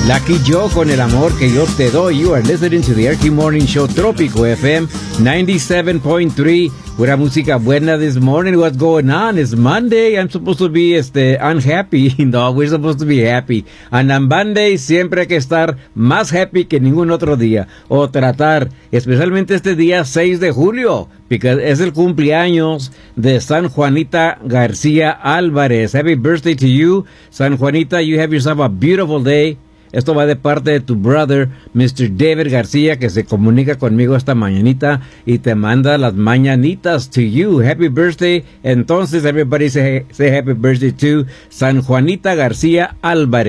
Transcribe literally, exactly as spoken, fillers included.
Lucky Joe con el amor que yo te doy. You are listening to the Archie Morning Show, Trópico F M ninety-seven point three. Pura música buena this morning. What's going on? It's Monday. I'm supposed to be este, unhappy. No, we're supposed to be happy. And on Monday siempre hay que estar más happy que ningún otro día. O tratar, especialmente este día seis de julio. Because es el cumpleaños de San Juanita García Álvarez. Happy birthday to you, San Juanita. You have yourself a beautiful day. Esto va de parte de tu brother, mister David García, que se comunica conmigo esta mañanita y te manda las mañanitas to you. Happy birthday. Entonces, everybody say, say happy birthday to San Juanita García Álvarez.